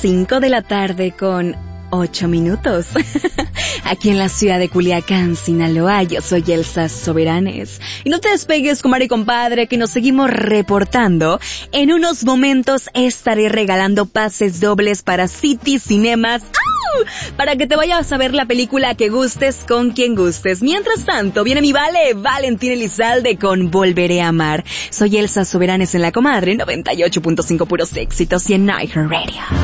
5 de la tarde con 8 minutos. Aquí en la ciudad de Culiacán, Sinaloa, yo soy Elsa Soberanes. Y no te despegues, comadre y compadre, que nos seguimos reportando. En unos momentos estaré regalando pases dobles para City Cinemas. ¡Au! Para que te vayas a ver la película que gustes con quien gustes. Mientras tanto, viene mi Valentín Elizalde con Volveré a Amar. Soy Elsa Soberanes en la comadre, 98.5 puros éxitos y en Night Radio.